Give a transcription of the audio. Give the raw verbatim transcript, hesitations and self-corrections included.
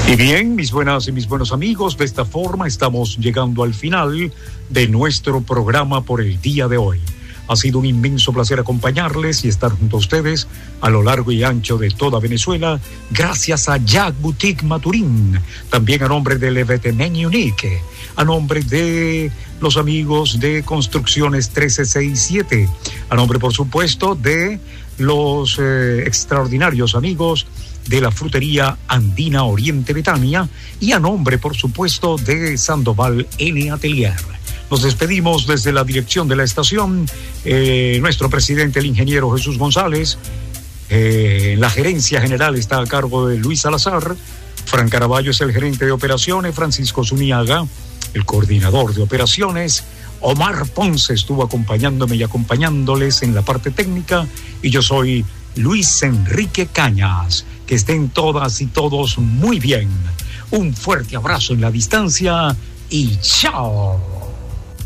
Y bien, mis buenas y mis buenos amigos, de esta forma estamos llegando al final de nuestro programa por el día de hoy. Ha sido un inmenso placer acompañarles y estar junto a ustedes a lo largo y ancho de toda Venezuela, gracias a Jack Boutique Maturín, también a nombre del Evetemen Unique, a nombre de los amigos de Construcciones trece sesenta y siete, a nombre, por supuesto, de los eh, extraordinarios amigos de la frutería Andina Oriente Betania y a nombre, por supuesto, de Sandoval N Atelier. Nos despedimos desde la dirección de la estación, eh, nuestro presidente, el ingeniero Jesús González, eh, la gerencia general está a cargo de Luis Salazar, Fran Caraballo es el gerente de operaciones, Francisco Zuniaga, el coordinador de operaciones, Omar Ponce estuvo acompañándome y acompañándoles en la parte técnica, y yo soy Luis Enrique Cañas. Que estén todas y todos muy bien. Un fuerte abrazo en la distancia y chao.